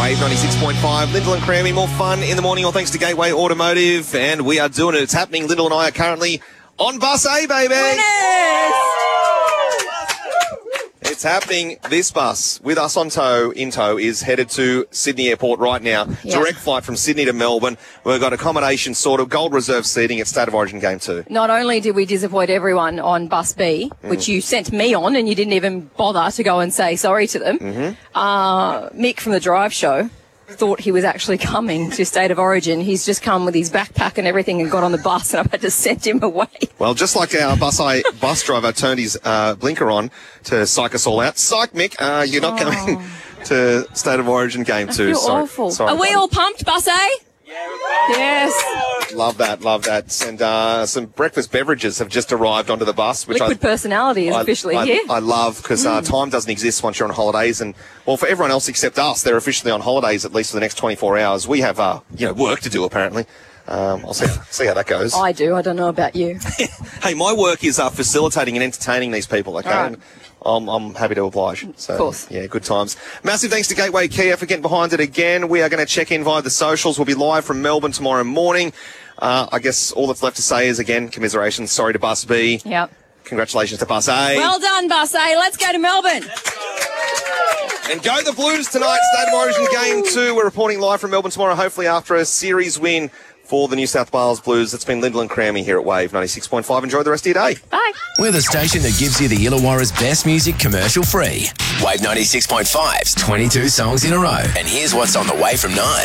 Wave 96.5, Lyndall and Crammy. More fun in the morning, all thanks to Gateway Automotive. And we are doing it. It's happening. Lyndall and I are currently on Bus A, baby. Winners! It's happening. This bus with us in tow is headed to Sydney Airport right now. Yeah. Direct flight from Sydney to Melbourne. We've got accommodation sorted, Gold Reserve seating at State of Origin Game 2. Not only did we disappoint everyone on Bus B, which you sent me on and you didn't even bother to go and say sorry to them, Mick from the Drive Show thought he was actually coming to State of Origin. He's just come with his backpack and everything and got on the bus, and I've had to send him away. Well, just like our bus driver turned his blinker on to psych us all out. Psych, Mick, you're not coming to State of Origin Game 2. I feel awful. Sorry, Are we buddy. all pumped, Bus A? Yes. Love that. And some breakfast beverages have just arrived onto the bus. Which Liquid Personality is officially here. I love, because time doesn't exist once you're on holidays. And, well, for everyone else except us, they're officially on holidays at least for the next 24 hours. We have, work to do, apparently. I'll see how that goes. I do. I don't know about you. Hey, my work is facilitating and entertaining these people, okay? All right. And I'm happy to oblige. So, of course. Yeah, good times. Massive thanks to Gateway Kia for getting behind it again. We are going to check in via the socials. We'll be live from Melbourne tomorrow morning. I guess all that's left to say is, again, commiserations. Sorry to Bus B. Yep. Congratulations to Bus A. Well done, Bus A. Let's go to Melbourne. And go the Blues tonight, State of Origin Game 2. We're reporting live from Melbourne tomorrow, hopefully after a series win for the New South Wales Blues. It's been Lyndall and Crammy here at Wave 96.5. Enjoy the rest of your day. Bye. We're the station that gives you the Illawarra's best music commercial free. Wave 96.5's 22 songs in a row. And here's what's on the way from 9.